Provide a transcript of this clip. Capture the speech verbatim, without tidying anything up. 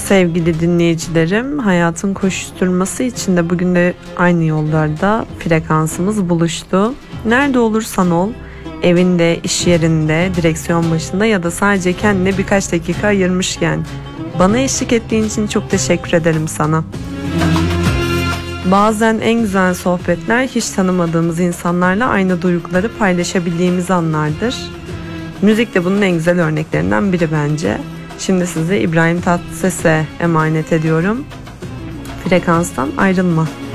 Sevgili dinleyicilerim, hayatın koşuşturması içinde bugün de aynı yollarda frekansımız buluştu. Nerede olursan ol, evinde, iş yerinde, direksiyon başında ya da sadece kendine birkaç dakika ayırmışken bana eşlik ettiğin için çok teşekkür ederim sana. Bazen en güzel sohbetler hiç tanımadığımız insanlarla aynı duyguları paylaşabildiğimiz anlardır. Müzik de bunun en güzel örneklerinden biri bence. Şimdi sizi İbrahim Tatlıses'e emanet ediyorum. Frekanstan ayrılma.